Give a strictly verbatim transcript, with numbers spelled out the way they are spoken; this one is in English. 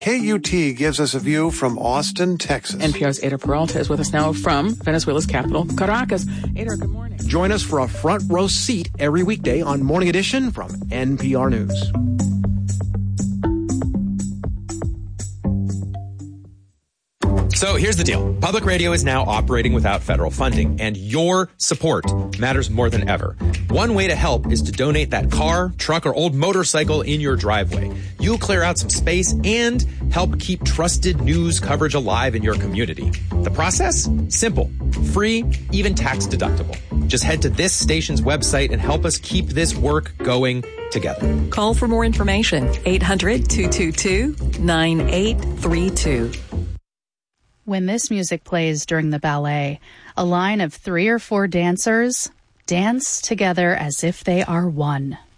K U T gives us a view from Austin, Texas. N P R's Ada Peralta is with us now from Venezuela's capital, Caracas. Ada, good morning. Join us for a front row seat every weekday on Morning Edition from N P R News. So here's the deal. Public radio is now operating without federal funding, and your support matters more than ever. One way to help is to donate that car, truck, or old motorcycle in your driveway. You'll clear out some space and help keep trusted news coverage alive in your community. The process? Simple, free, even tax deductible. Just head to this station's website and help us keep this work going together. Call for more information, eight hundred, two two two, nine eight three two. When this music plays during the ballet, a line of three or four dancers dance together as if they are one.